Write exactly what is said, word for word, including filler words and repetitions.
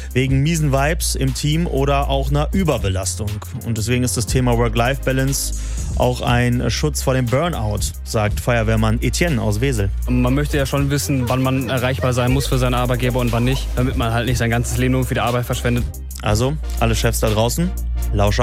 wegen miesen Vibes im Team oder auch einer Überbelastung. Und deswegen ist das Thema Work-Life-Balance auch ein Schutz vor dem Burnout, sagt Feuerwehrmann Etienne aus Wesel. Man möchte ja schon wissen, wann man erreichbar sein muss für seinen Arbeitgeber und wann nicht, damit man halt nicht sein ganzes Leben nur für die Arbeit verschwendet. Also, alle Chefs da draußen, lausch